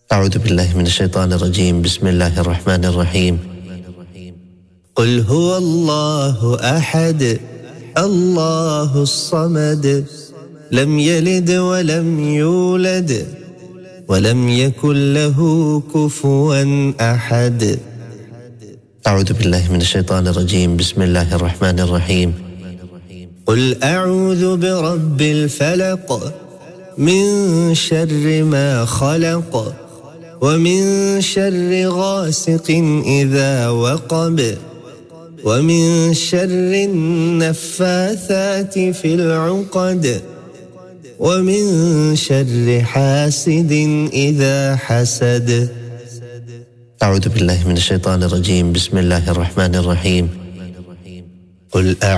أعوذ بالله من الشيطان الرجيم. بسم الله الرحمن الرحيم. قل هو الله أحد الله الصمد لم يلد ولم يولد ولم يكن له كفوا أحد. أعوذ بالله من الشيطان الرجيم. بسم الله الرحمن الرحيم. قل أعوذ برب الفلق من شر ما خلق ومن شر غاسق إذا وقب ومن شر النفاثات في العقد ومن شر حاسد إذا حسد. أعوذ بالله من الشيطان الرجيم. بسم الله الرحمن الرحيم. قل